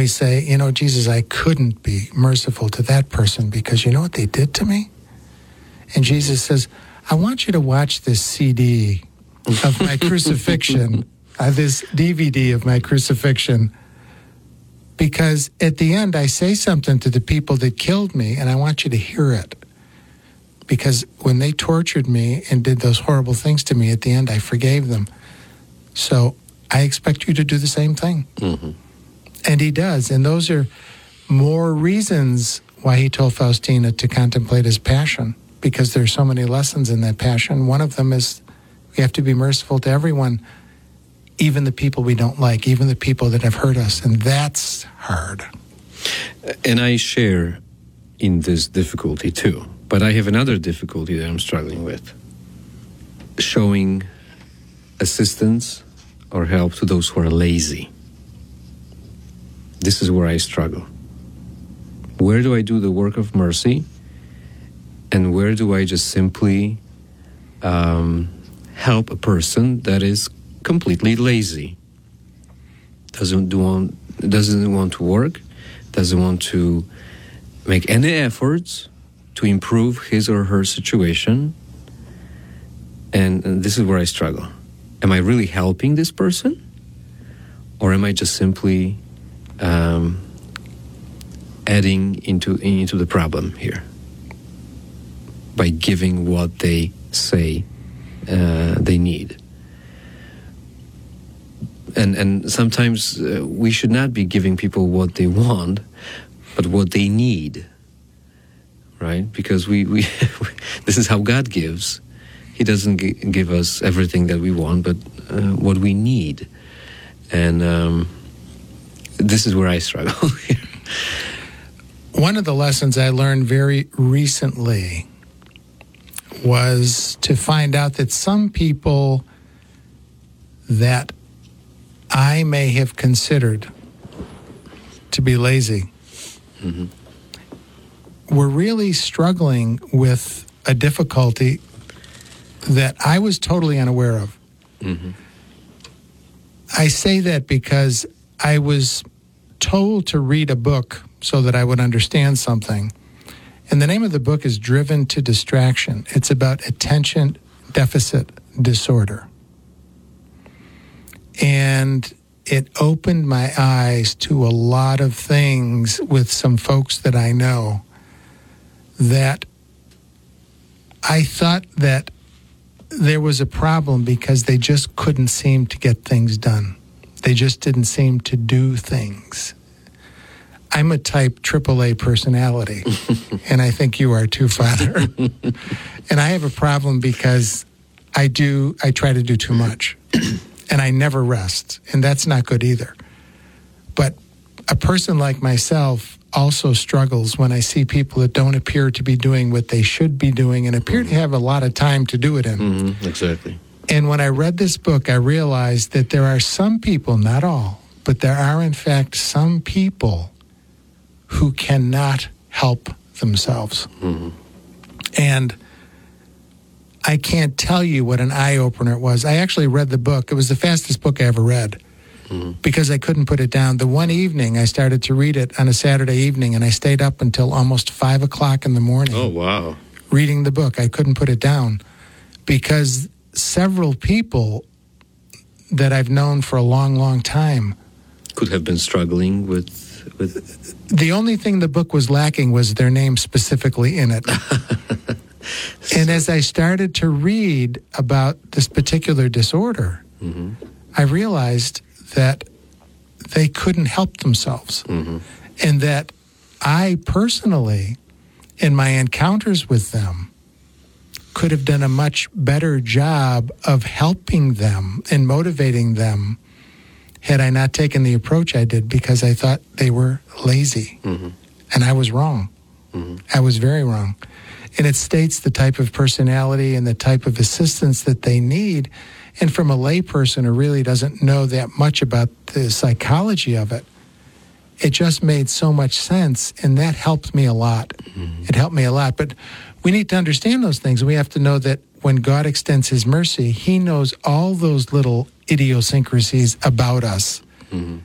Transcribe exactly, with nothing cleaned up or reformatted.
we say, you know, Jesus, I couldn't be merciful to that person because you know what they did to me? And Jesus says, I want you to watch this C D of my crucifixion, uh, this D V D of my crucifixion, because at the end I say something to the people that killed me, and I want you to hear it. Because when they tortured me and did those horrible things to me, at the end I forgave them. So I expect you to do the same thing. Mm-hmm. And he does. And those are more reasons why he told Faustina to contemplate his passion, because there's so many lessons in that passion. One of them is we have to be merciful to everyone, even the people we don't like, even the people that have hurt us. And that's hard. And I share in this difficulty too. But I have another difficulty that I'm struggling with. Showing assistance or help to those who are lazy. This is where I struggle. Where do I do the work of mercy? And where do I just simply um, help a person that is completely lazy? Doesn't do want, doesn't want to work, doesn't want to make any efforts to improve his or her situation. And, and this is where I struggle. Am I really helping this person? Or am I just simply um, adding into into the problem here by giving what they say uh, they need? And and sometimes uh, we should not be giving people what they want, but what they need, right? Because we, we this is how God gives. He doesn't g- give us everything that we want, but uh, what we need. And um, this is where I struggle here. One of the lessons I learned very recently was to find out that some people that I may have considered to be lazy mm-hmm. were really struggling with a difficulty that I was totally unaware of. Mm-hmm. I say that because I was told to read a book so that I would understand something. And the name of the book is Driven to Distraction. It's about attention deficit disorder. And it opened my eyes to a lot of things with some folks that I know that I thought that there was a problem because they just couldn't seem to get things done. They just didn't seem to do things. I'm a type triple A personality, and I think you are too, Father. And I have a problem because I do, I try to do too much, and I never rest, and that's not good either. But a person like myself also struggles when I see people that don't appear to be doing what they should be doing and appear to have a lot of time to do it in. Mm-hmm, exactly. And when I read this book, I realized that there are some people, not all, but there are in fact some people who cannot help themselves. Mm-hmm. And I can't tell you what an eye-opener it was. I actually read the book. It was the fastest book I ever read. Mm-hmm. Because I couldn't put it down. The one evening I started to read it on a Saturday evening, and I stayed up until almost five o'clock in the morning. Oh, wow. Reading the book. I couldn't put it down because several people that I've known for a long, long time could have been struggling with... with... The only thing the book was lacking was their name specifically in it. So... And as I started to read about this particular disorder, mm-hmm. I realized that they couldn't help themselves. Mm-hmm. And that I personally, in my encounters with them, could have done a much better job of helping them and motivating them had I not taken the approach I did, because I thought they were lazy. Mm-hmm. And I was wrong. Mm-hmm. I was very wrong. And it states the type of personality and the type of assistance that they need. And from a layperson who really doesn't know that much about the psychology of it, it just made so much sense, and that helped me a lot. Mm-hmm. It helped me a lot. But we need to understand those things. We have to know that when God extends his mercy, he knows all those little idiosyncrasies about us. Mm-hmm.